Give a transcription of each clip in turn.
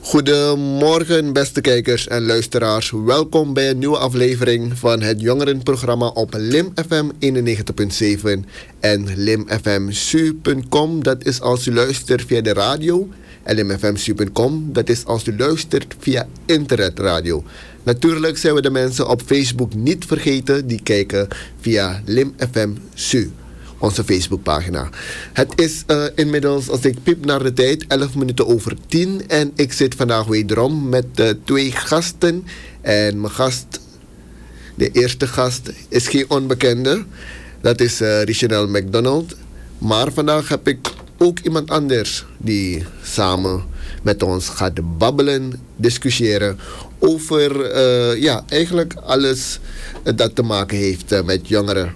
Goedemorgen beste kijkers en luisteraars. Welkom bij een nieuwe aflevering van het jongerenprogramma op Lim FM 91.7 en limfmsu.com. Dat is als u luistert via de radio. En limfmsu.com, dat is als u luistert via internetradio. Natuurlijk zijn we de mensen op Facebook niet vergeten die kijken via Lim FM Su. Onze Facebookpagina. Het is inmiddels, als ik piep naar de tijd, 11 minuten over 10. En ik zit vandaag wederom met 2 gasten. En mijn gast, de eerste gast, is geen onbekende. Dat is Richenel McDonald. Maar vandaag heb ik ook iemand anders die samen met ons gaat babbelen, discussiëren over eigenlijk alles dat te maken heeft met jongeren.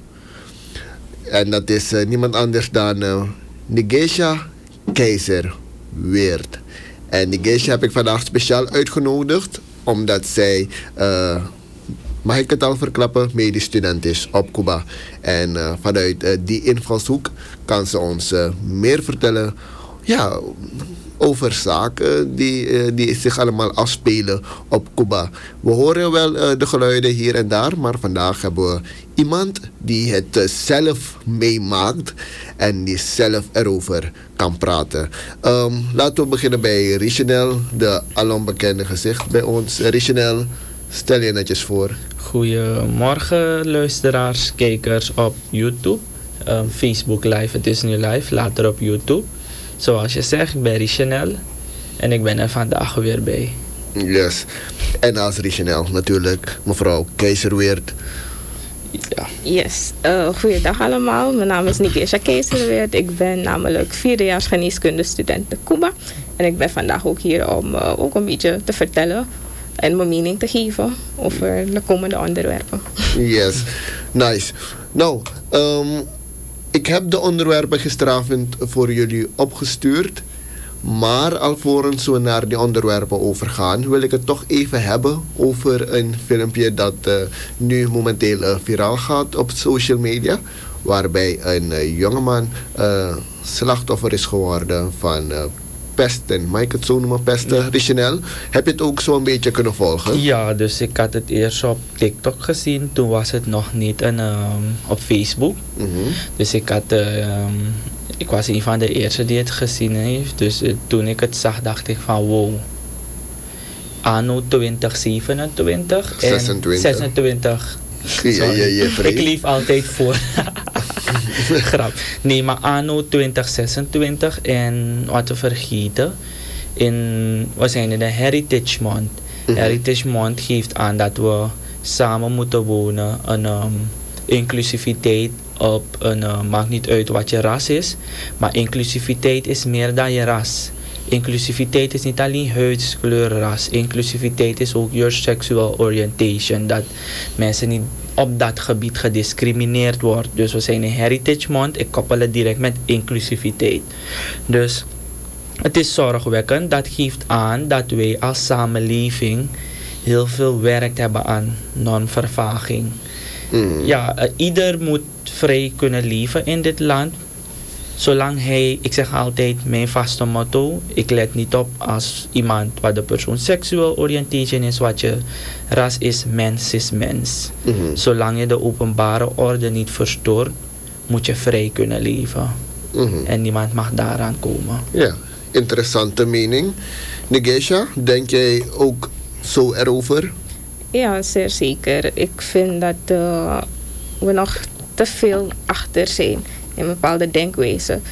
En dat is niemand anders dan Negesha Keizerweert. En Negesha heb ik vandaag speciaal uitgenodigd, omdat zij, mag ik het al verklappen, medisch student is op Cuba. En vanuit die invalshoek kan ze ons meer vertellen over zaken die zich allemaal afspelen op Cuba. We horen wel de geluiden hier en daar, maar vandaag hebben we iemand die het zelf meemaakt en die zelf erover kan praten. Laten we beginnen bij Richenel, de alombekende gezicht bij ons. Richenel, stel je netjes voor. Goedemorgen luisteraars, kijkers op YouTube, Facebook Live, het is nu live, later op YouTube. Zoals je zegt, ik ben Richenel en ik ben er vandaag weer bij. Yes. En als Richenel natuurlijk, mevrouw Keizerweert. Ja. Yes. Goeiedag allemaal. Mijn naam is Negesha Keizerweert. Ik ben namelijk 4e-jaars geneeskundestudent te Cuba. En ik ben vandaag ook hier om ook een beetje te vertellen en mijn mening te geven over de komende onderwerpen. Yes. Nice. Nou, ik heb de onderwerpen gisteravond voor jullie opgestuurd. Maar alvorens we naar die onderwerpen overgaan, wil ik het toch even hebben over een filmpje dat nu momenteel viraal gaat op social media. Waarbij een jongeman slachtoffer is geworden van pesten. Mag ik het zo noemen, pesten? Richenel, heb je het ook zo een beetje kunnen volgen? Ja, dus ik had het eerst op TikTok gezien. Toen was het nog niet op Facebook. Mm-hmm. Dus ik was een van de eerste die het gezien heeft. Dus toen ik het zag, dacht ik van wow. Anno 2027 en 26. Ik lief altijd voor. Grap. Nee, maar anno 2026 en wat we vergeten, we zijn in de Heritage Month. Mm-hmm. Heritage Month geeft aan dat we samen moeten wonen, een inclusiviteit op maakt niet uit wat je ras is, maar inclusiviteit is meer dan je ras. Inclusiviteit is niet alleen huidskleur, ras. Inclusiviteit is ook your sexual orientation. Dat mensen niet op dat gebied gediscrimineerd worden. Dus we zijn in Heritage Month. Ik koppel het direct met inclusiviteit. Dus het is zorgwekkend. Dat geeft aan dat wij als samenleving heel veel werk hebben aan normvervaging. Ja, ieder moet vrij kunnen leven in dit land. Zolang ik zeg altijd mijn vaste motto, ik let niet op als iemand wat de persoon sexual orientation is, wat je ras is mens. Mm-hmm. Zolang je de openbare orde niet verstoort, moet je vrij kunnen leven. Mm-hmm. En niemand mag daaraan komen. Ja, interessante mening. Negesha, denk jij ook zo erover? Ja, zeer zeker. Ik vind dat we nog te veel achter zijn in bepaalde denkwijze.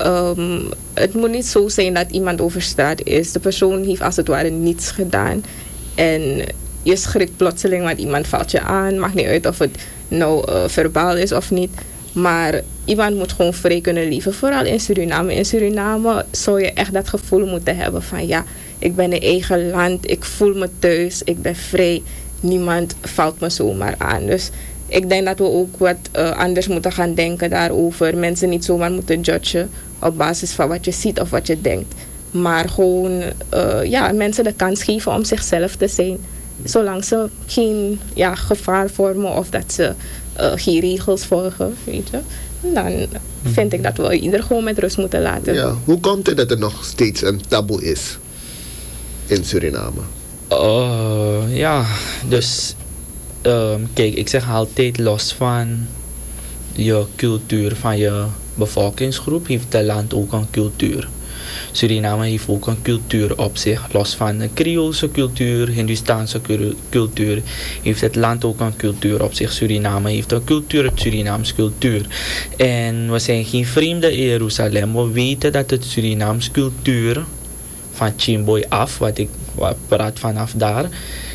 Het moet niet zo zijn dat iemand over straat is. De persoon heeft als het ware niets gedaan. En je schrikt plotseling, want iemand valt je aan. Maakt niet uit of het nou verbaal is of niet. Maar iemand moet gewoon vrij kunnen leven. Vooral in Suriname. In Suriname zou je echt dat gevoel moeten hebben van ja, ik ben in eigen land. Ik voel me thuis. Ik ben vrij. Niemand valt me zomaar aan. Dus ik denk dat we ook wat anders moeten gaan denken daarover. Mensen niet zomaar moeten judgen op basis van wat je ziet of wat je denkt. Maar gewoon mensen de kans geven om zichzelf te zijn. Zolang ze geen gevaar vormen of dat ze geen regels volgen, weet je. Dan vind ik dat we ieder gewoon met rust moeten laten. Ja, hoe komt het dat er nog steeds een taboe is? in Suriname? Ja, dus kijk, ik zeg altijd los van je cultuur, van je bevolkingsgroep, heeft het land ook een cultuur. Suriname heeft ook een cultuur op zich. Los van de Creoolse cultuur, Hindustaanse cultuur, heeft het land ook een cultuur op zich. Suriname heeft een cultuur, het Surinaams cultuur. En we zijn geen vreemden in Jeruzalem. We weten dat het Surinaams cultuur, van Chimboy af, wat praat vanaf daar,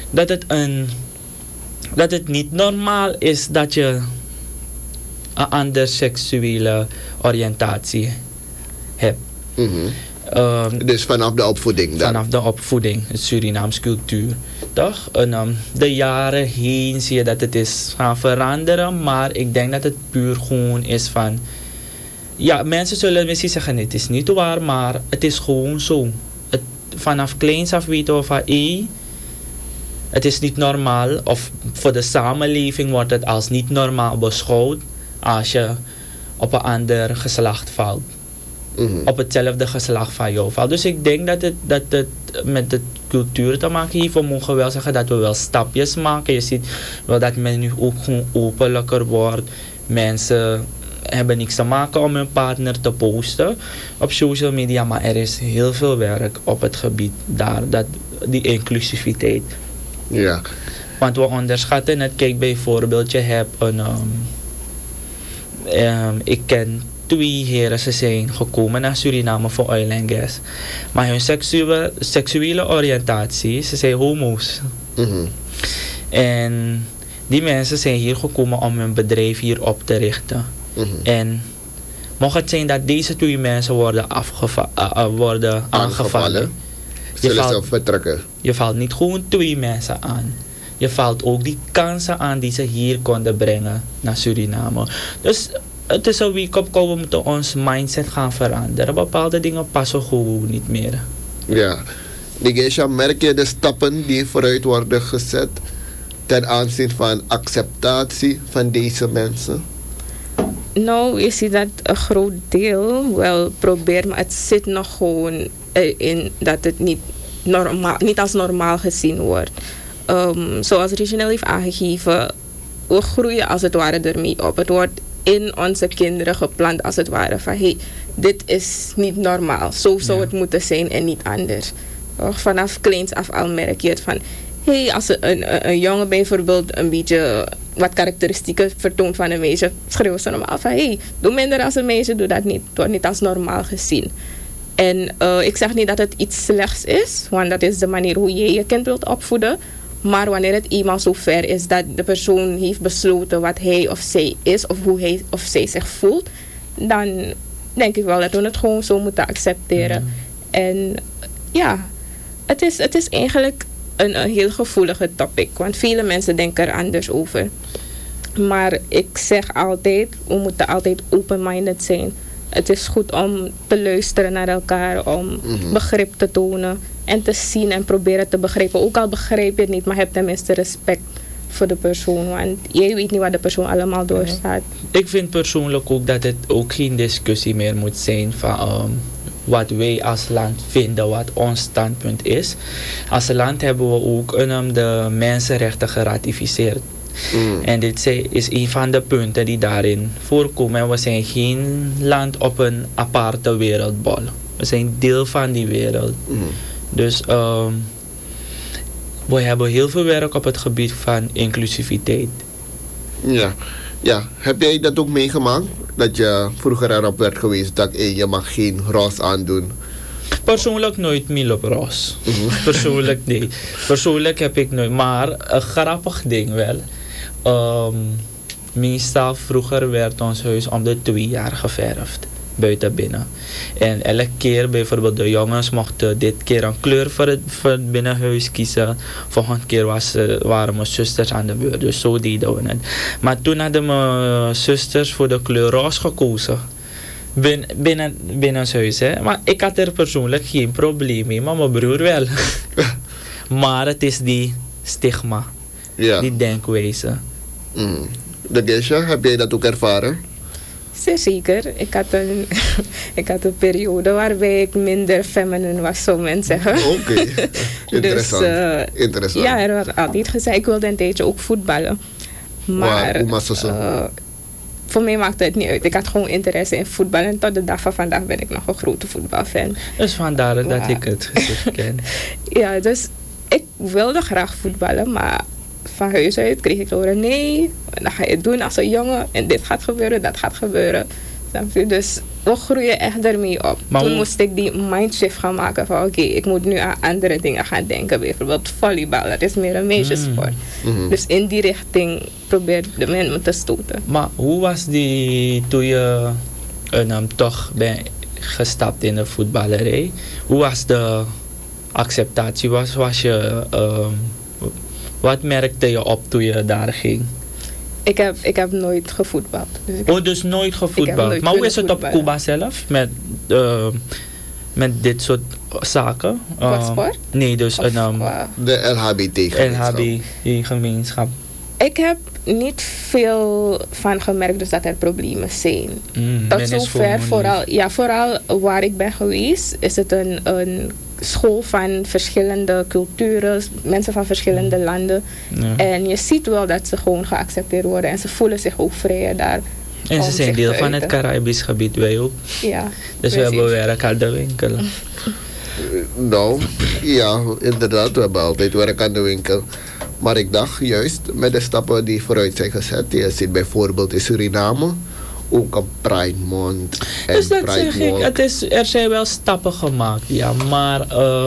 dat het niet normaal is dat je een andere seksuele oriëntatie hebt. Dus vanaf de opvoeding dan? Vanaf de opvoeding, het Surinaams cultuur. Toch? En, de jaren heen zie je dat het is gaan veranderen, maar ik denk dat het puur gewoon is van... Ja, mensen zullen misschien zeggen, het is niet waar, maar het is gewoon zo. Vanaf kleins af weten we van, het is niet normaal, of voor de samenleving wordt het als niet normaal beschouwd als je op een ander geslacht valt. Op hetzelfde geslacht van jou valt. Dus ik denk dat het met de cultuur te maken heeft. We mogen wel zeggen dat we wel stapjes maken. Je ziet wel dat men nu ook gewoon openlijker wordt. Mensen hebben niks te maken om hun partner te posten op social media, maar er is heel veel werk op het gebied daar, die inclusiviteit. Ja. Want we onderschatten het. Kijk, bijvoorbeeld, je hebt ik ken 2 heren, ze zijn gekomen naar Suriname voor oil and gas. Maar hun seksuele oriëntatie, ze zijn homo's. En die mensen zijn hier gekomen om hun bedrijf hier op te richten. En mocht het zijn dat deze 2 mensen worden aangevallen, zullen ze vertrekken. Je valt niet gewoon 2 mensen aan. Je valt ook die kansen aan die ze hier konden brengen naar Suriname. Dus het is een wake-up call. We moeten ons mindset gaan veranderen. Bepaalde dingen passen gewoon niet meer. Ja. Nigesha, merk je de stappen die vooruit worden gezet ten aanzien van acceptatie van deze mensen? Nou, je ziet dat een groot deel wel probeert, maar het zit nog gewoon in dat het niet als normaal gezien wordt. Zoals Reginald heeft aangegeven, we groeien als het ware ermee op. Het wordt in onze kinderen geplant als het ware van hey, dit is niet normaal. Zo zou het moeten zijn en niet anders. Vanaf kleins af al merk je het van hey, als een jongen bijvoorbeeld een beetje wat karakteristieken vertoont van een meisje, schreeuwen ze normaal van hey, doe minder als een meisje, doe dat niet. Het wordt niet als normaal gezien. En ik zeg niet dat het iets slechts is, want dat is de manier hoe je je kind wilt opvoeden. Maar wanneer het eenmaal zo ver is dat de persoon heeft besloten wat hij of zij is, of hoe hij of zij zich voelt, dan denk ik wel dat we het gewoon zo moeten accepteren. En ja, het is eigenlijk een heel gevoelige topic, want vele mensen denken er anders over. Maar ik zeg altijd, we moeten altijd open-minded zijn. Het is goed om te luisteren naar elkaar, om begrip te tonen en te zien en proberen te begrijpen. Ook al begrijp je het niet, maar heb tenminste respect voor de persoon, want jij weet niet wat de persoon allemaal doorstaat. Ik vind persoonlijk ook dat het ook geen discussie meer moet zijn van wat wij als land vinden, wat ons standpunt is. Als land hebben we ook de mensenrechten geratificeerd. En dit is een van de punten die daarin voorkomen. En we zijn geen land op een aparte wereldbol. We zijn deel van die wereld. Dus we hebben heel veel werk op het gebied van inclusiviteit. Ja, heb jij dat ook meegemaakt? Dat je vroeger erop werd geweest dat je mag geen roze aandoen? Persoonlijk nooit Milo Roos. Persoonlijk nee. Persoonlijk heb ik nooit. Maar een grappig ding wel. Meestal vroeger werd ons huis om de 2 jaar geverfd. Buiten binnen. En elke keer bijvoorbeeld de jongens mochten dit keer een kleur voor het binnenhuis kiezen. Volgende keer waren mijn zusters aan de beurt. Dus zo deden we het. Maar toen hadden mijn zusters voor de kleur roze gekozen. Binnen het huis. Hè. Maar ik had er persoonlijk geen probleem mee. Maar mijn broer wel. Maar het is die stigma. Die denkwijze. De Gesha, heb jij dat ook ervaren? Zeker. Ik had een periode waarbij ik minder feminine was, zou men zeggen. Oké, interessant. Dus, interessant. Ja, er werd altijd gezegd, ik wilde een tijdje ook voetballen. Maar hoe was dat zo? Voor mij maakte het niet uit. Ik had gewoon interesse in voetbal. En tot de dag van vandaag ben ik nog een grote voetbalfan. Dus vandaar dat ik het gezicht ken. Ja, dus ik wilde graag voetballen, maar van huis uit kreeg ik te horen, nee, dan ga je het doen als een jongen. En dit gaat gebeuren, dat gaat gebeuren. Dus we groeien echt ermee op. Maar toen moest ik die mindshift gaan maken van oké, ik moet nu aan andere dingen gaan denken. Bijvoorbeeld volleybal, dat is meer een meisjesport. Dus in die richting probeerde men me te stoten. Maar hoe was die toen je toch bent gestapt in de voetballerij? Hoe was de acceptatie? Wat merkte je op toen je daar ging? Ik heb nooit gevoetbald. Dus nooit gevoetbald. Maar hoe is het op Cuba zelf met dit soort zaken? Wat sport? Nee, dus de LHBT-gemeenschap. Ik heb niet veel van gemerkt dus dat er problemen zijn. Tot zover, vooral waar ik ben geweest, is het een school van verschillende culturen, mensen van verschillende landen. Ja. En je ziet wel dat ze gewoon geaccepteerd worden en ze voelen zich ook vrij daar. En ze zijn deel van het Caribisch gebied, wij ook. Ja, dus we hebben werk aan de winkel. Nou, ja, inderdaad, we hebben altijd werk aan de winkel. Maar ik dacht juist met de stappen die vooruit zijn gezet. Je ziet bijvoorbeeld in Suriname ook een Pride Month. Dus dat zeg ik, er zijn wel stappen gemaakt, ja. Maar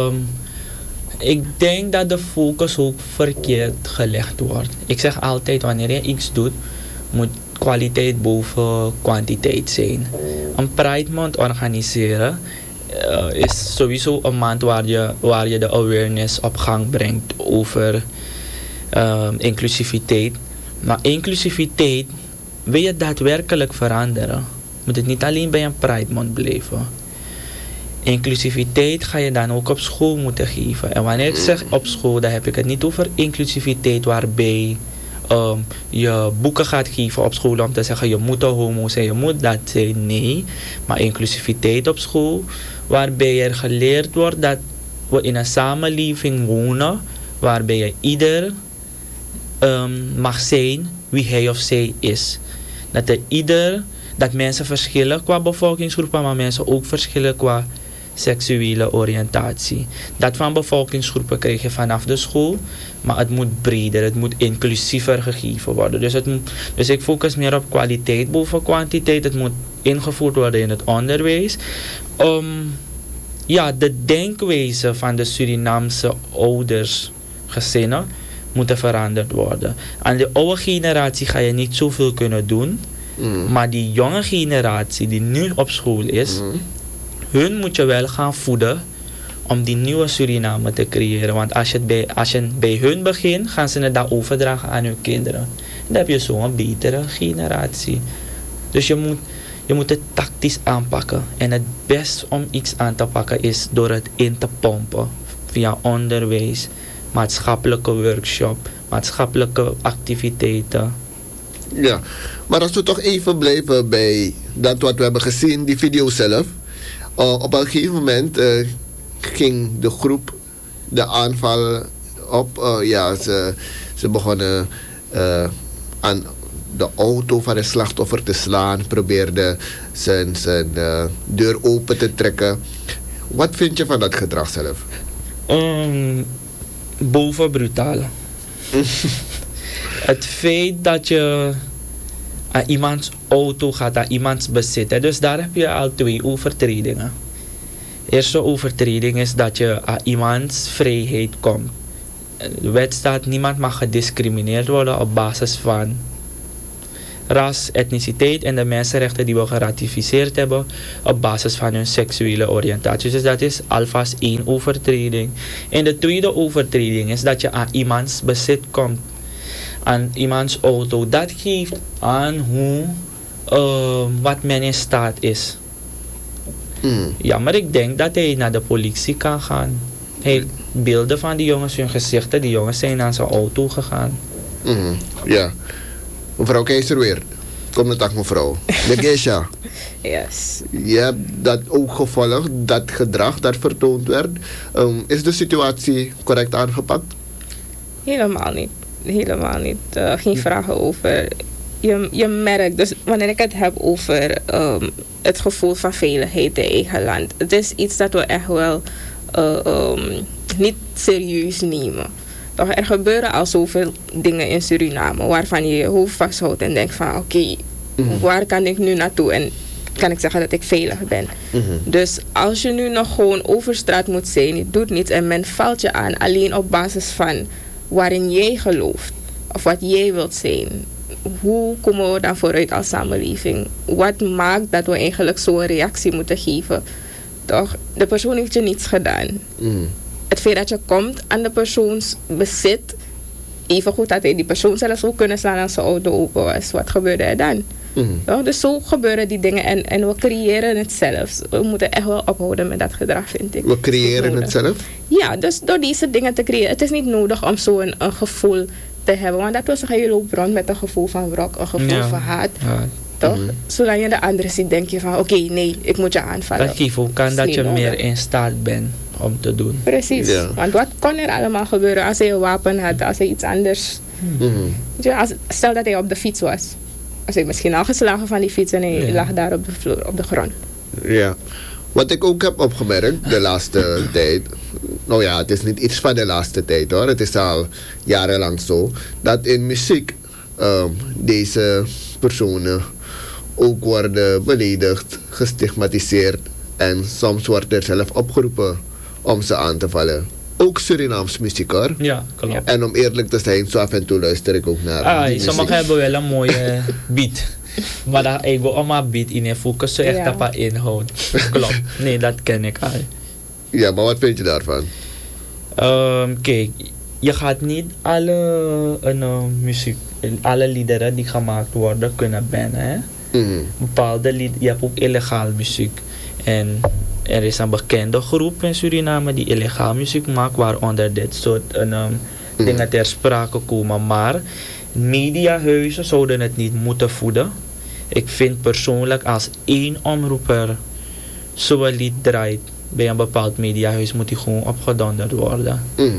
ik denk dat de focus ook verkeerd gelegd wordt. Ik zeg altijd, wanneer je iets doet, moet kwaliteit boven kwantiteit zijn. Een Pride Month organiseren is sowieso een maand waar je de awareness op gang brengt over inclusiviteit. Maar inclusiviteit, wil je daadwerkelijk veranderen, moet het niet alleen bij een Pride Month blijven. Inclusiviteit ga je dan ook op school moeten geven. En wanneer ik zeg op school, dan heb ik het niet over inclusiviteit waarbij je boeken gaat geven op school om te zeggen je moet een homo zijn, je moet dat zijn. Nee, maar inclusiviteit op school waarbij er geleerd wordt dat we in een samenleving wonen waarbij je ieder mag zijn wie hij of zij is. Dat mensen verschillen qua bevolkingsgroepen, maar mensen ook verschillen qua seksuele oriëntatie. Dat van bevolkingsgroepen krijg je vanaf de school, maar het moet breder, het moet inclusiever gegeven worden. Dus ik focus meer op kwaliteit boven kwantiteit. Het moet ingevoerd worden in het onderwijs. De denkwijze van de Surinaamse ouders, gezinnen, moeten veranderd worden. Aan de oude generatie ga je niet zoveel kunnen doen. Maar die jonge generatie die nu op school is, hun moet je wel gaan voeden om die nieuwe Suriname te creëren. Want als je bij hun begint, gaan ze het dan overdragen aan hun kinderen. Dan heb je zo'n betere generatie. Dus je moet het tactisch aanpakken. En het best om iets aan te pakken is door het in te pompen. Via onderwijs, maatschappelijke workshop, maatschappelijke activiteiten. Ja, maar als we toch even blijven bij dat wat we hebben gezien, die video zelf. Op een gegeven moment ging de groep de aanval op. Ze begonnen aan de auto van het slachtoffer te slaan. Probeerden zijn deur open te trekken. Wat vind je van dat gedrag zelf? Boven brutaal. Het feit dat je aan iemands auto gaat, aan iemands bezit. Dus daar heb je al 2 overtredingen. De eerste overtreding is dat je aan iemands vrijheid komt. De wet staat, niemand mag gediscrimineerd worden op basis van ras, etniciteit en de mensenrechten die we geratificeerd hebben op basis van hun seksuele oriëntatie. Dus dat is alvast 1 overtreding. En de tweede overtreding is dat je aan iemands bezit komt, aan iemands auto. Dat geeft aan wat men in staat is. Ja, maar ik denk dat hij naar de politie kan gaan. Hij heeft beelden van die jongens, hun gezichten. Die jongens zijn naar zijn auto gegaan. Ja. Mevrouw Keizer weer. Kom met dag mevrouw. De Geisha. Yes. Je hebt dat ook gevolgd, dat gedrag dat vertoond werd. Is de situatie correct aangepakt? Helemaal niet. Helemaal niet. Geen vragen over. Je merkt, dus wanneer ik het heb over het gevoel van veiligheid in eigen land. Het is iets dat we echt wel niet serieus nemen. Toch, er gebeuren al zoveel dingen in Suriname waarvan je je hoofd vasthoudt en denkt van oké, waar kan ik nu naartoe en kan ik zeggen dat ik veilig ben. Dus als je nu nog gewoon over straat moet zijn, je doet niets en men valt je aan alleen op basis van waarin jij gelooft of wat jij wilt zijn. Hoe komen we dan vooruit als samenleving? Wat maakt dat we eigenlijk zo'n reactie moeten geven? Toch, de persoon heeft je niets gedaan. Het feit dat je komt aan de persoons bezit, even goed dat hij die persoon zelfs ook kunnen slaan als zijn auto open was. Wat gebeurde er dan? Toch? Dus zo gebeuren die dingen en we creëren het zelf. We moeten echt wel ophouden met dat gedrag, vind ik. We creëren het zelf? Ja, dus door deze dingen te creëren. Het is niet nodig om zo'n een gevoel te hebben. Want dat wil zeggen, je loopt rond met een gevoel van wrok, een gevoel van haat. Ja. Toch? Zodat je de andere ziet, denk je van oké, nee, ik moet je aanvallen. Dat geeft ook aan dat je meer in staat bent om te doen. Precies, want wat kon er allemaal gebeuren als hij een wapen had, als hij iets anders... Stel dat hij op de fiets was. Als hij misschien al geslagen van die fiets en hij lag daar op de vloer, op de grond. Ja, wat ik ook heb opgemerkt de laatste tijd... Nou ja, het is niet iets van de laatste tijd hoor. Het is al jarenlang zo. Dat in muziek deze personen ook worden beledigd, gestigmatiseerd. En soms wordt er zelf opgeroepen om ze aan te vallen. Ook Surinaams muziek hoor. Ja, klopt. En om eerlijk te zijn, zo af en toe luister ik ook naar die sommigen hebben wel een mooie beat. Maar dat ik wil allemaal beat in focus zo echt op haar inhoud. Klopt. Nee, dat ken ik al. Ja, maar wat vind je daarvan? Kijk, je gaat niet alle liederen die gemaakt worden kunnen bannen. Hè? Bepaalde liederen, je hebt ook illegaal muziek. En er is een bekende groep in Suriname die illegaal muziek maakt, waaronder dit soort dingen ter sprake komen. Maar mediahuizen zouden het niet moeten voeden. Ik vind persoonlijk als één omroeper zo'n lied draait bij een bepaald mediahuis, moet die gewoon opgedonderd worden.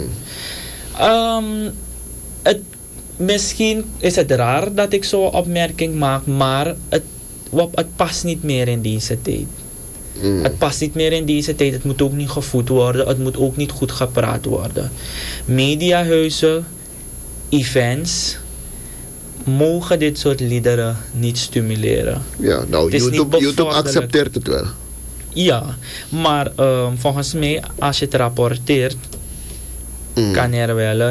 Misschien is het raar dat ik zo'n opmerking maak, maar het past niet meer in deze tijd. Het past niet meer in deze tijd. Het moet ook niet gevoed worden. Het moet ook niet goed gepraat worden. Mediahuizen, events, mogen dit soort liederen niet stimuleren. Ja, nou, YouTube accepteert het wel. Ja, maar volgens mij, als je het rapporteert, kan er wel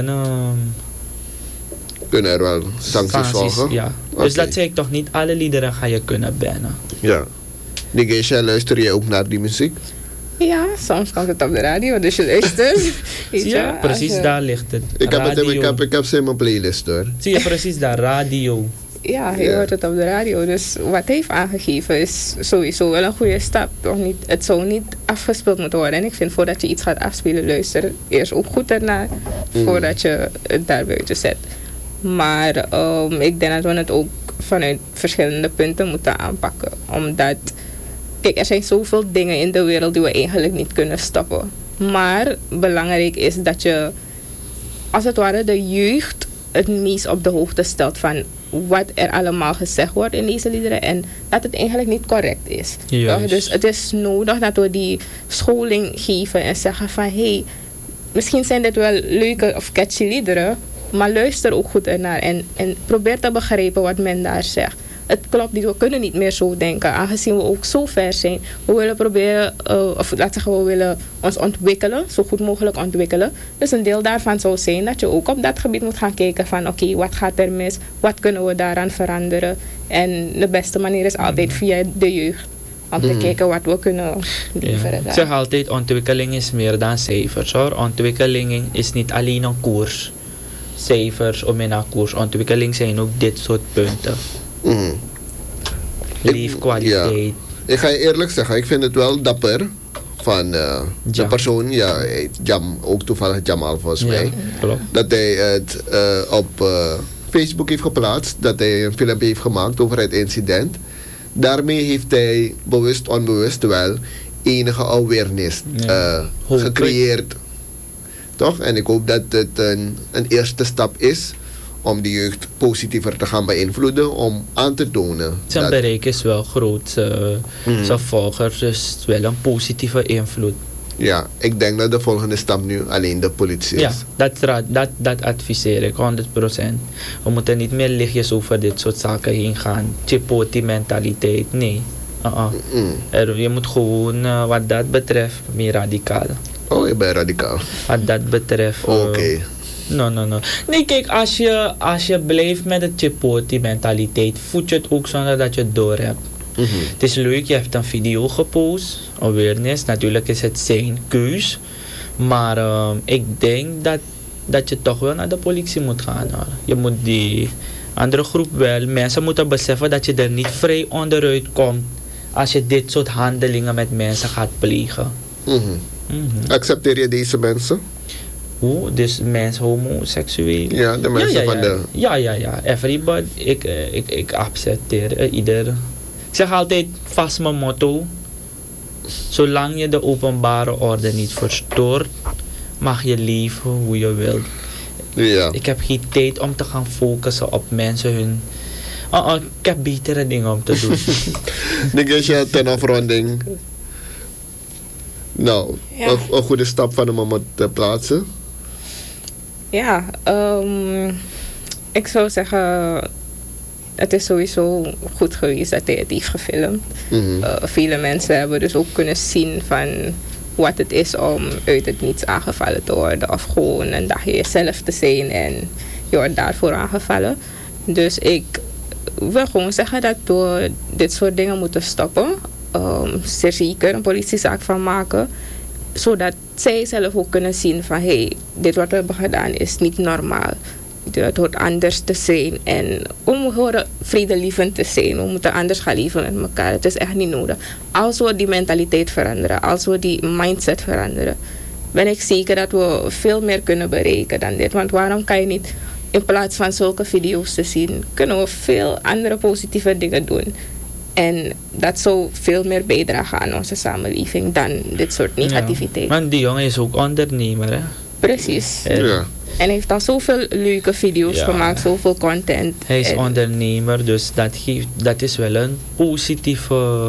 kunnen er wel sancties volgen? Ja. Dus dat zeg ik toch niet, alle liederen ga je kunnen bannen. Ja. Geisha, luister je ook naar die muziek? Ja, soms komt het op de radio, dus je luistert. Zie je, precies daar ligt het. Ik heb ze in mijn playlist hoor. Zie je, precies daar, radio. Ja, je hoort het op de radio. Dus wat hij heeft aangegeven is sowieso wel een goede stap. Toch niet, het zou niet afgespeeld moeten worden. En ik vind voordat je iets gaat afspelen, luister eerst ook goed ernaar. Voordat je het daar buiten zet. Maar ik denk dat we het ook vanuit verschillende punten moeten aanpakken. Omdat, kijk, er zijn zoveel dingen in de wereld die we eigenlijk niet kunnen stoppen. Maar belangrijk is dat je, als het ware, de jeugd het meest op de hoogte stelt van wat er allemaal gezegd wordt in deze liederen en dat het eigenlijk niet correct is. Dus het is nodig dat we die scholing geven en zeggen van hey, misschien zijn dit wel leuke of catchy liederen, maar luister ook goed ernaar en probeer te begrijpen wat men daar zegt. Het klopt niet, we kunnen niet meer zo denken, aangezien we ook zo ver zijn. We willen proberen, of laten we zeggen, we willen ons ontwikkelen, zo goed mogelijk ontwikkelen. Dus een deel daarvan zou zijn dat je ook op dat gebied moet gaan kijken van oké, wat gaat er mis? Wat kunnen we daaraan veranderen? En de beste manier is altijd via de jeugd. Om te kijken wat we kunnen leveren. Ik zeg altijd, ontwikkeling is meer dan cijfers hoor. Ontwikkeling is niet alleen een koers. Cijfers om in een koers. Ontwikkeling zijn ook dit soort punten. Leefkwaliteit. Ja. Ik ga je eerlijk zeggen, ik vind het wel dapper van de persoon, ook toevallig Jamal volgens mij, klopt. dat hij het op Facebook heeft geplaatst dat hij een filmpje heeft gemaakt over het incident. Daarmee heeft hij bewust, onbewust wel enige awareness gecreëerd. Toch? En ik hoop dat het een eerste stap is om de jeugd positiever te gaan beïnvloeden, om aan te tonen. Zijn bereik is wel groot. Zijn volgers, dus wel een positieve invloed. Ja, ik denk dat de volgende stap nu alleen de politie is. Ja, dat adviseer ik 100%. We moeten niet meer lichtjes over dit soort zaken heen gaan. Chipoti mentaliteit, nee. Je moet gewoon wat dat betreft meer radicaal. Oh, je bent radicaal. Wat dat betreft. Oké. No. Nee, kijk, als je blijft met de chipoti mentaliteit, voed je het ook zonder dat je het door hebt. Het is leuk, je hebt een video gepost, awareness. Natuurlijk is het zijn keus. Maar ik denk dat je toch wel naar de politie moet gaan. Hoor. Je moet die andere groep wel. Mensen moeten beseffen dat je er niet vrij onderuit komt als je dit soort handelingen met mensen gaat plegen. Accepteer je deze mensen? Hoe? Dus mensen homoseksueel? Ja, de mensen van de... Ja. Everybody. Ik accepteer ieder. Ik zeg altijd vast mijn motto. Zolang je de openbare orde niet verstoort, mag je leven hoe je wilt. Ja. Ik heb geen tijd om te gaan focussen op mensen hun... ik heb betere dingen om te doen. Negesha, ten afronding. Nou, een goede stap van hem om het te plaatsen. Ja, ik zou zeggen, het is sowieso goed geweest dat hij het heeft gefilmd. Vele mensen hebben dus ook kunnen zien van wat het is om uit het niets aangevallen te worden. Of gewoon een dagje jezelf te zijn en je wordt daarvoor aangevallen. Dus ik wil gewoon zeggen dat we dit soort dingen moeten stoppen. Er zeker een politiezaak van maken. Zodat zij zelf ook kunnen zien van dit wat we hebben gedaan is niet normaal. Het hoort anders te zijn. En we horen vredelievend te zijn. We moeten anders gaan leven met elkaar. Het is echt niet nodig. Als we die mentaliteit veranderen, als we die mindset veranderen, ben ik zeker dat we veel meer kunnen bereiken dan dit. Want waarom kan je niet, in plaats van zulke video's te zien, kunnen we veel andere positieve dingen doen. En dat zou veel meer bijdragen aan onze samenleving dan dit soort negativiteit. Want die jongen is ook ondernemer, hè? Precies. Ja. En hij heeft al zoveel leuke video's gemaakt, zoveel content. Hij is ondernemer, dus dat is wel een positieve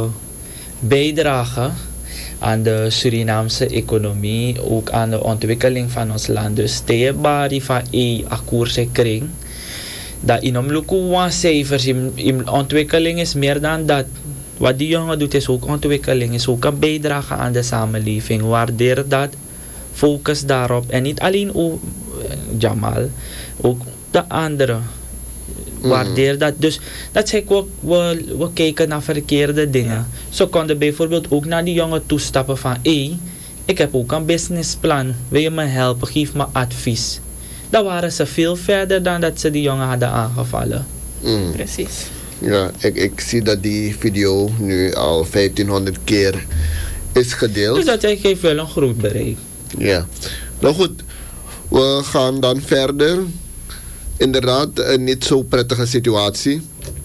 bijdrage aan de Surinaamse economie, ook aan de ontwikkeling van ons land. Dus teebari van akkoordse kring. Dat in omloop cijfers, in ontwikkeling is meer dan dat. Wat die jongen doet is ook ontwikkeling, is ook een bijdrage aan de samenleving. Waardeer dat, focus daarop. En niet alleen Jamal, ook de anderen. Waardeer dat. Dus dat zeg ik ook, we kijken naar verkeerde dingen. Zo konden bijvoorbeeld ook naar die jongen toestappen van ik heb ook een businessplan. Wil je me helpen? Geef me advies. Dan waren ze veel verder dan dat ze die jongen hadden aangevallen. Precies. Ja, ik zie dat die video nu al 1500 keer is gedeeld. Dus dat geeft wel een groot bereik. Ja. Nou goed, we gaan dan verder. Inderdaad, een niet zo prettige situatie.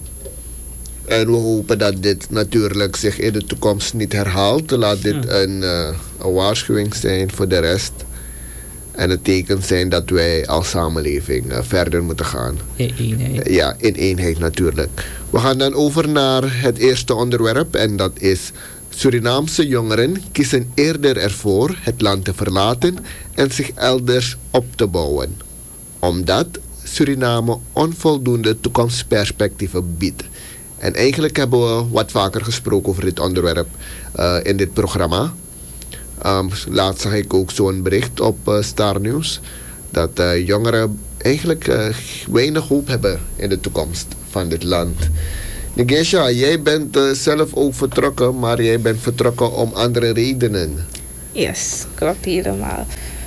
En we hopen dat dit natuurlijk zich in de toekomst niet herhaalt. Laat dit een waarschuwing zijn voor de rest. En het teken zijn dat wij als samenleving verder moeten gaan. In eenheid. Ja, in eenheid natuurlijk. We gaan dan over naar het eerste onderwerp. En dat is: Surinaamse jongeren kiezen eerder ervoor het land te verlaten en zich elders op te bouwen, omdat Suriname onvoldoende toekomstperspectieven biedt. En eigenlijk hebben we wat vaker gesproken over dit onderwerp in dit programma. Laatst zag ik ook zo'n bericht op Star News dat jongeren eigenlijk weinig hoop hebben in de toekomst van dit land. Negesha, jij bent zelf ook vertrokken, maar jij bent vertrokken om andere redenen. Yes, klopt helemaal.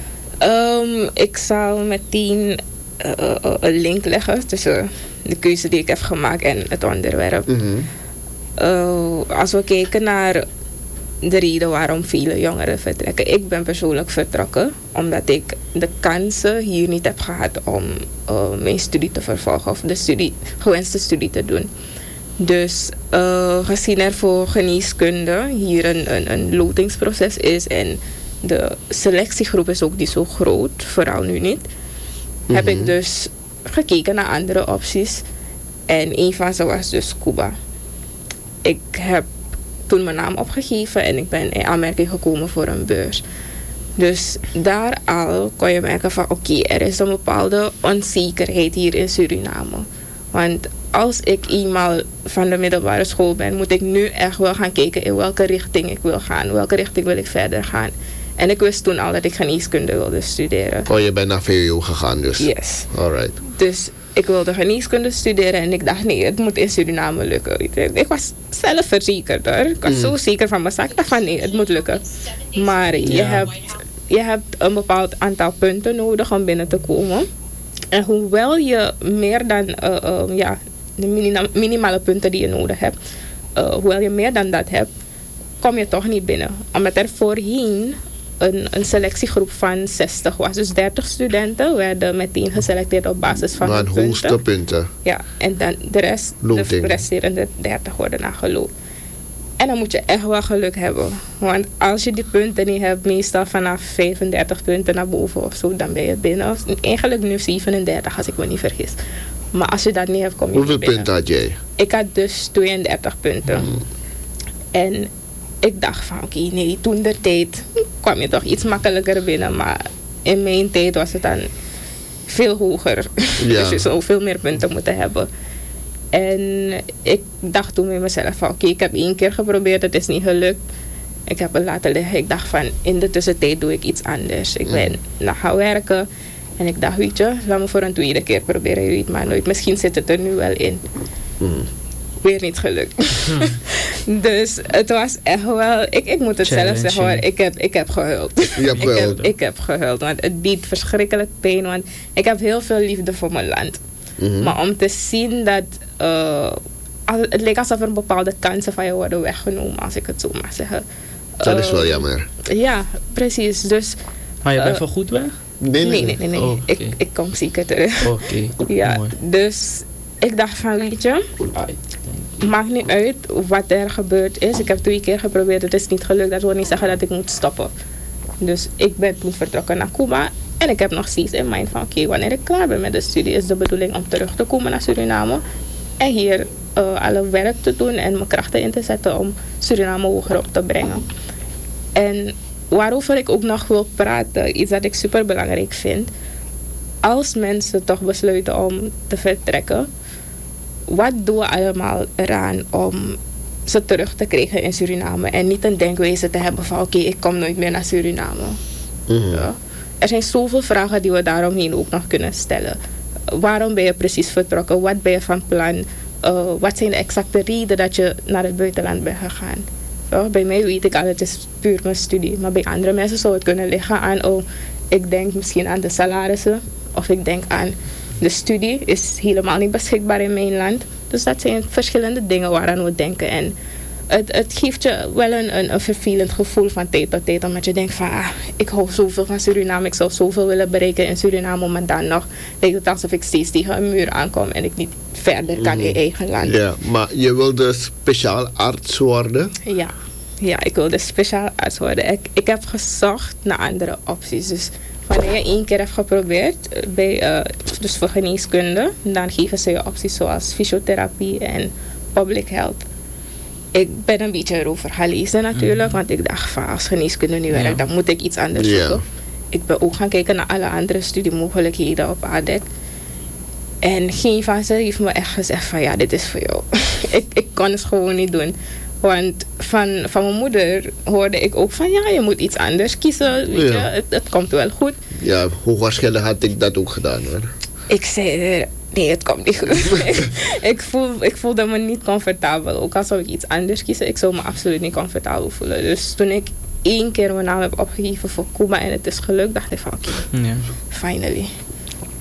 Ik zal meteen een link leggen tussen de keuze die ik heb gemaakt en het onderwerp. Als we kijken naar de reden waarom vele jongeren vertrekken. Ik ben persoonlijk vertrokken omdat ik de kansen hier niet heb gehad om mijn studie te vervolgen of de gewenste studie te doen. Dus gezien er voor geneeskunde hier een lotingsproces is en de selectiegroep is ook niet zo groot, vooral nu niet, heb ik dus gekeken naar andere opties. En een van ze was dus Cuba. Ik heb toen mijn naam opgegeven en ik ben in aanmerking gekomen voor een beurs. Dus daar al kon je merken van oké, er is een bepaalde onzekerheid hier in Suriname. Want als ik eenmaal van de middelbare school ben, moet ik nu echt wel gaan kijken in welke richting ik wil gaan. Welke richting wil ik verder gaan. En ik wist toen al dat ik geneeskunde wilde studeren. Oh, je bent naar VWO gegaan dus? Yes. Alright. Dus ik wilde geneeskunde studeren en ik dacht nee, het moet in Suriname lukken. Ik was zelfverzekerd hoor. Ik was zo zeker van mezelf. Ik dacht van nee, het moet lukken. Maar je hebt een bepaald aantal punten nodig om binnen te komen. En hoewel je meer dan de minimale punten die je nodig hebt, hoewel je meer dan dat hebt, kom je toch niet binnen. Omdat er voorheen een selectiegroep van 60 was. Dus 30 studenten werden meteen geselecteerd op basis van hun punten. Hoogste punten. Ja, en dan de resterende 30 worden dan geloot. En dan moet je echt wel geluk hebben. Want als je die punten niet hebt, meestal vanaf 35 punten naar boven of zo, dan ben je binnen. Eigenlijk nu 37 als ik me niet vergis. Maar als je dat niet hebt, kom je Hoeveel niet binnen. punten had jij? Ik had dus 32 punten. En ik dacht van oké, nee, toen de tijd kwam je toch iets makkelijker binnen. Maar in mijn tijd was het dan veel hoger. Ja. Dus je zou veel meer punten moeten hebben. En ik dacht toen met mezelf van oké, ik heb 1 keer geprobeerd, het is niet gelukt. Ik heb het laten liggen. Ik dacht van in de tussentijd doe ik iets anders. Ik ben nog gaan werken. En ik dacht, weet je, laat me voor een tweede keer proberen. Je weet maar nooit. Misschien zit het er nu wel in. Weer niet gelukt. Dus het was echt wel... Ik moet het zelf zeggen hoor. Ik heb gehuild. Je hebt gehuild. Ik heb gehuild. Want het biedt verschrikkelijk pijn. Want ik heb heel veel liefde voor mijn land. Maar om te zien dat... het leek alsof er bepaalde kansen van je worden weggenomen. Als ik het zo mag zeggen. Dat is wel jammer. Ja, precies. Dus... Maar je bent voorgoed weg? Nee. Oh, okay. Ik kom zeker terug. Oké, ja, mooi. dus ik dacht van, weet je, maakt niet uit wat er gebeurd is. Ik heb 2 keer geprobeerd, het is niet gelukt. Dat wil niet zeggen dat ik moet stoppen. Dus ik ben toen vertrokken naar Cuba. En ik heb nog steeds in mind van, oké, wanneer ik klaar ben met de studie, is de bedoeling om terug te komen naar Suriname. En hier alle werk te doen en mijn krachten in te zetten om Suriname hoger op te brengen. En waarover ik ook nog wil praten, iets dat ik super belangrijk vind. Als mensen toch besluiten om te vertrekken, wat doen we allemaal eraan om ze terug te krijgen in Suriname? En niet een denkwijze te hebben van oké, ik kom nooit meer naar Suriname. Ja. Er zijn zoveel vragen die we daaromheen ook nog kunnen stellen. Waarom ben je precies vertrokken? Wat ben je van plan? Wat zijn de exacte redenen dat je naar het buitenland bent gegaan? Ja, bij mij weet ik al, het is puur mijn studie. Maar bij andere mensen zou het kunnen liggen aan, ik denk misschien aan de salarissen. Of ik denk aan de studie is helemaal niet beschikbaar in mijn land. Dus dat zijn verschillende dingen waaraan we denken. En het geeft je wel een vervelend gevoel van tijd tot tijd. Omdat je denkt van, ik hou zoveel van Suriname. Ik zou zoveel willen bereiken in Suriname. Maar dan nog lijkt het alsof ik steeds tegen een muur aankom. En ik niet verder kan in eigen land. Ja, maar je wilde speciaal arts worden? Ja, ik wilde speciaal arts worden. Ik heb gezocht naar andere opties. Dus wanneer je 1 keer hebt geprobeerd, dus voor geneeskunde, dan geven ze je opties zoals fysiotherapie en public health. Ik ben een beetje erover gaan lezen natuurlijk, want ik dacht van als geneeskunde niet werkt, dan moet ik iets anders zoeken. Ik ben ook gaan kijken naar alle andere studiemogelijkheden op ADEC. En geen van ze heeft me echt gezegd van ja, dit is voor jou. ik kon het gewoon niet doen. Want van mijn moeder hoorde ik ook van ja, je moet iets anders kiezen. Weet je, het komt wel goed. Ja, hoogwaarschijnlijk had ik dat ook gedaan hoor. Ik zei, nee, het komt niet goed. ik voelde me niet comfortabel. Ook al zou ik iets anders kiezen, ik zou me absoluut niet comfortabel voelen. Dus toen ik 1 keer mijn naam heb opgegeven voor Cuba en het is gelukt, dacht ik van oké, finally.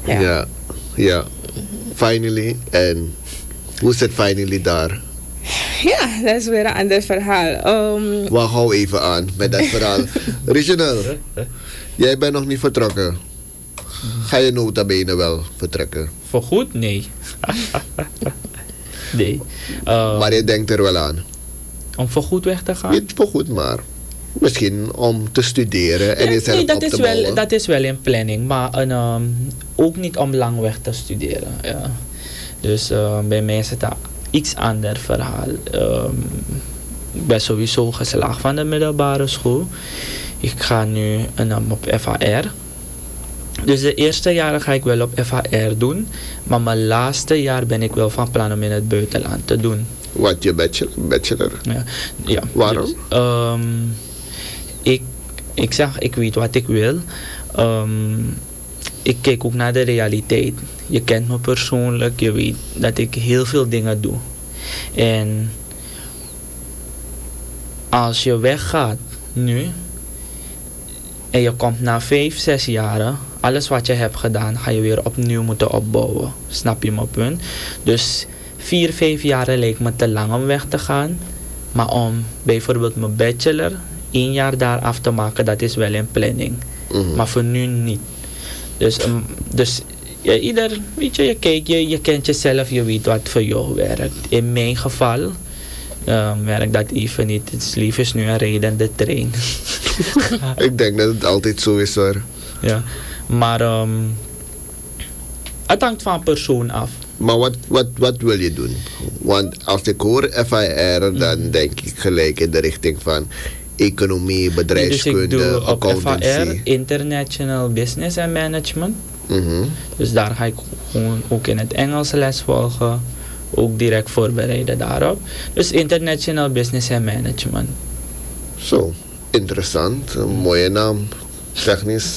Ja, finally. En hoe is het finally daar? Ja, dat is weer een ander verhaal. Wacht, hou even aan met dat verhaal. Reginald, jij bent nog niet vertrokken. Ga je nota bene wel vertrekken? Voorgoed? Nee. Nee. Maar je denkt er wel aan. Om voorgoed weg te gaan? Niet voorgoed, maar misschien om te studeren en jezelf nee, op te bouwen. dat is wel in planning, maar ook niet om lang weg te studeren. Ja. Dus bij mij is het een iets ander verhaal. Ik ben sowieso geslaagd van de middelbare school. Ik ga nu op FAR. Dus de eerste jaren ga ik wel op FAR doen. Maar mijn laatste jaar ben ik wel van plan om in het buitenland te doen. Wat, je bachelor? Ja. Waarom? Dus, ik zeg, ik weet wat ik wil. Ik kijk ook naar de realiteit. Je kent me persoonlijk. Je weet dat ik heel veel dingen doe. En als je weggaat nu en je komt na 5, 6 jaren, alles wat je hebt gedaan ga je weer opnieuw moeten opbouwen. Snap je mijn punt? Dus 4, 5 jaren leek me te lang om weg te gaan. Maar om bijvoorbeeld mijn bachelor 1 jaar daar af te maken, dat is wel in planning. Mhm. Maar voor nu niet. Dus ja, weet je kijkt, je kent jezelf, je weet wat voor jou werkt. In mijn geval werkt dat even niet. Het lief is nu een rijdende trein. Ik denk dat het altijd zo is hoor. Ja, maar het hangt van persoon af. Maar wat wil je doen? Want als ik hoor FIR, dan denk ik gelijk in de richting van economie, bedrijfskunde, dus ik doe op accountancy. FAR, International Business and Management. Mhm. Dus daar ga ik gewoon ook in het Engels les volgen. Ook direct voorbereiden daarop. Dus International Business and Management. Zo, interessant. Een mooie naam. Technisch.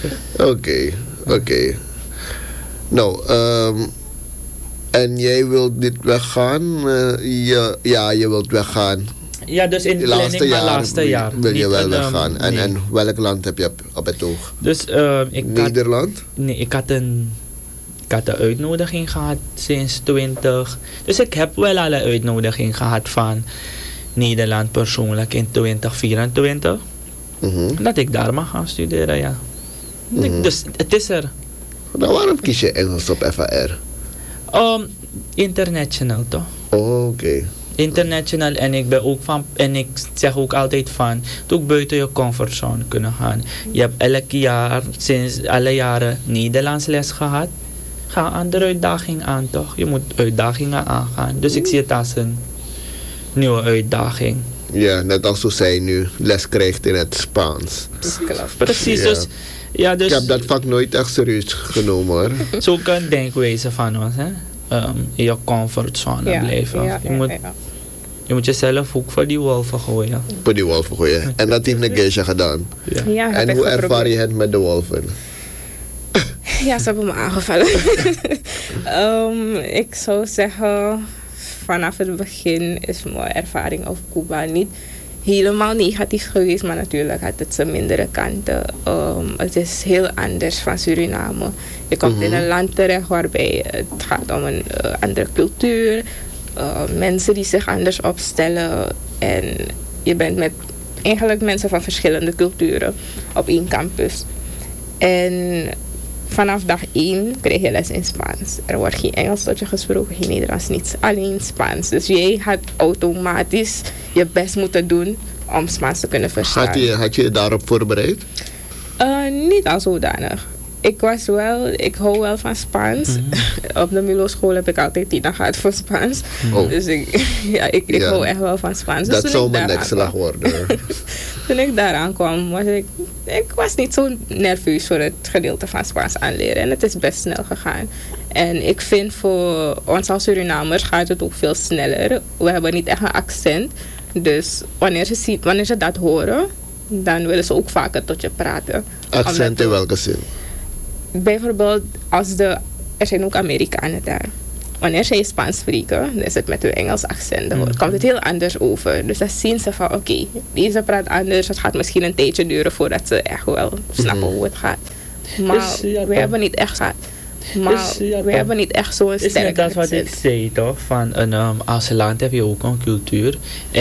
Oké. Nou, en jij wilt dit weggaan? Je wilt weggaan. Ja, dus in De planning mijn laatste jaar. wil je Niet wel een, weggaan. nee. En welk land heb je op het oog? Dus Nederland? ik had een uitnodiging gehad sinds 20. Dus ik heb wel al een uitnodiging gehad van Nederland persoonlijk in 2024. Mhm. Dat ik daar mag gaan studeren, ja. Dus het is er. Nou, waarom kies je Engels op FAR? International toch? Oké. International en ik ben ook van, en ik zeg ook altijd van, ook buiten je comfortzone kunnen gaan. Je hebt elk jaar, sinds alle jaren Nederlands les gehad. Ga een andere uitdaging aan toch? Je moet uitdagingen aangaan. Dus ik zie het als een nieuwe uitdaging. Ja, net als hoe zij nu les krijgt in het Spaans. Precies, Ja. dus, ja, dus Ik heb dat vak nooit echt serieus genomen hoor. zo kan het denkwijze van ons, hè? In je comfortzone blijven. Je moet jezelf ook voor die wolven gooien. Voor die wolven gooien. En dat heeft Negesha gedaan. Ja. Ja, heb En ik hoe geprobeerd. ervaar je het met de wolven? Ja, ze hebben me aangevallen. Ik zou zeggen, vanaf het begin is mijn ervaring over Cuba niet helemaal negatief geweest, maar natuurlijk had het zijn mindere kanten. Het is heel anders van Suriname. Je komt in een land terecht waarbij het gaat om een andere cultuur, mensen die zich anders opstellen en je bent met eigenlijk mensen van verschillende culturen op één campus. En vanaf dag 1 krijg je les in Spaans. Er wordt geen Engels tot je gesproken, geen Nederlands, niets. Alleen Spaans. Dus jij had automatisch je best moeten doen om Spaans te kunnen verstaan. Had je je daarop voorbereid? Niet al zodanig. Ik hou wel van Spaans. Op de Milo school heb ik altijd 10 gehad voor Spaans. Oh. Dus ik hou echt wel van Spaans. Dus Dat zou mijn nekslag worden. Toen ik daaraan kwam, was ik was niet zo nerveus voor het gedeelte van Spaans aanleren. En het is best snel gegaan. En ik vind voor ons als Surinamers gaat het ook veel sneller. We hebben niet echt een accent. Dus wanneer ze dat horen, dan willen ze ook vaker tot je praten. Accent in welke zin? Bijvoorbeeld, er zijn ook Amerikanen daar. Wanneer zij Spaans spreken, dan is het met hun Engels accent. Dan komt het heel anders over. Dus dan zien ze van, oké, deze praat anders. Het gaat misschien een tijdje duren voordat ze echt wel snappen hoe het gaat. Maar Dus, ja, we hebben niet echt gehad. Maar we hebben niet echt zo'n sterke. Is net dat wat ik zei toch? Van als land heb je ook een cultuur.